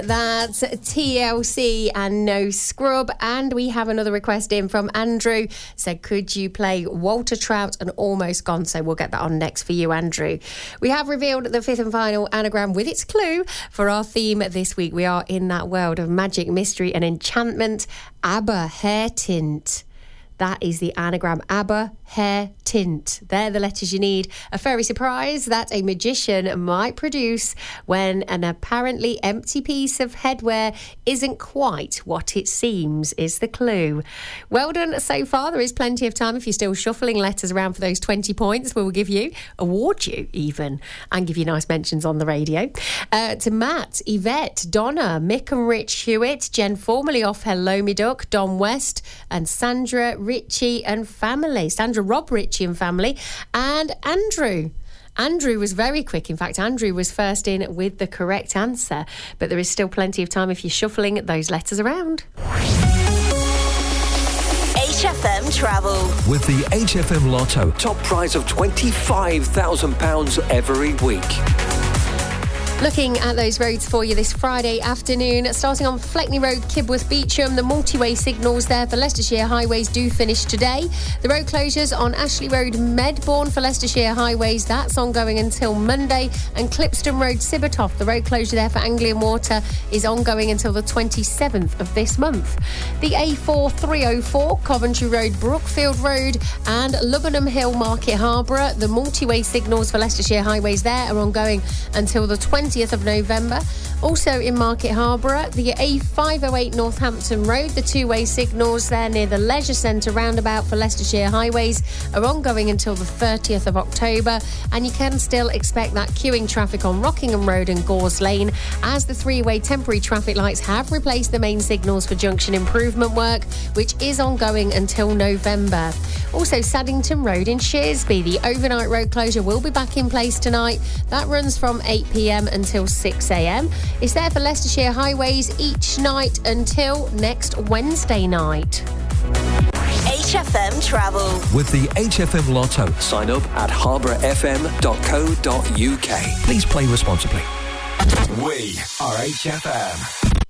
That's TLC and No Scrub. And we have another request in from Andrew. Said, could you play Walter Trout and Almost Gone? So we'll get that on next for you, Andrew. We have revealed the fifth and final anagram with its clue for our theme this week. We are in that world of magic, mystery and enchantment. ABBA hair tint. That is the anagram. ABBA hair tint. They're the letters you need. A furry surprise that a magician might produce when an apparently empty piece of headwear isn't quite what it seems is the clue. Well done so far. There is plenty of time if you're still shuffling letters around for those 20 points we will give you, award you even, and give you nice mentions on the radio. To Matt, Yvette, Donna, Mick and Rich Hewitt, Jen formerly off Hello Me Duck, Don West and Sandra Ritchie and family. Sandra Rob Ritchie and family. And Andrew. Andrew was very quick. In fact, Andrew was first in with the correct answer. But there is still plenty of time if you're shuffling those letters around. HFM Travel. With the HFM Lotto, top prize of £25,000 every week. Looking at those roads for you this Friday afternoon, starting on Fleckney Road, Kibworth, Beecham. The multi-way signals there for Leicestershire highways do finish today. The road closures on Ashley Road, Medbourne for Leicestershire highways, that's ongoing until Monday. And Clipston Road, Sibbertoft, the road closure there for Anglian Water is ongoing until the 27th of this month. The A4304, Coventry Road, Brookfield Road and Lubbenham Hill, Market Harborough. The multi-way signals for Leicestershire highways there are ongoing until the 20th of November. Also in Market Harborough, the A508 Northampton Road, the two-way signals there near the Leisure Centre roundabout for Leicestershire highways are ongoing until the 30th of October, and you can still expect that queuing traffic on Rockingham Road and Gores Lane as the three-way temporary traffic lights have replaced the main signals for junction improvement work, which is ongoing until November. Also Saddington Road in Shearsby, the overnight road closure will be back in place tonight. That runs from 8 p.m. until 6 a.m. It's there for Leicestershire highways each night until next Wednesday night. HFM Travel. With the HFM Lotto, sign up at harbourfm.co.uk. Please play responsibly. We are HFM.